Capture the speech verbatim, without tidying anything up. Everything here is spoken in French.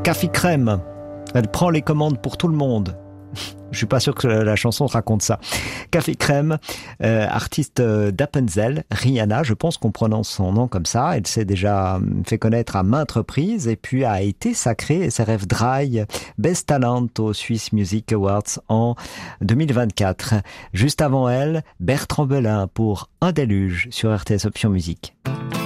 Café Crème. Elle prend les commandes pour tout le monde. Je suis pas sûr que la chanson raconte ça. Café Crème, euh, artiste d'Appenzell, Rihanna, je pense qu'on prononce son nom comme ça. Elle s'est déjà fait connaître à maintes reprises et puis a été sacrée S R F Dry Best Talent aux Swiss Music Awards en deux mille vingt-quatre. Juste avant elle, Bertrand Belin pour Un déluge sur R T S Option Musique.